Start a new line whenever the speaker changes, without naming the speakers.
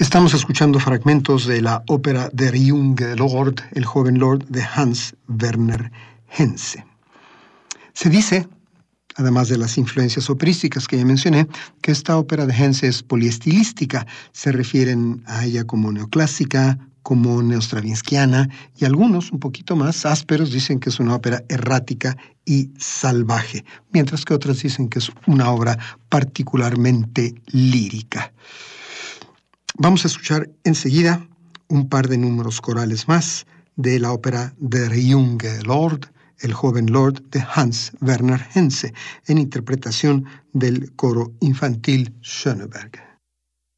Estamos escuchando fragmentos de la ópera Der junge Lord, el joven Lord, de Hans Werner Henze. Se dice, además de las influencias operísticas que ya mencioné, que esta ópera de Henze es poliestilística. Se refieren a ella como neoclásica, como neostravinskiana, y algunos, un poquito más ásperos, dicen que es una ópera errática y salvaje, mientras que otras dicen que es una obra particularmente lírica. Vamos a escuchar enseguida un par de números corales más de la ópera Der junge Lord, el joven Lord, de Hans Werner Henze, en interpretación del coro infantil Schöneberg.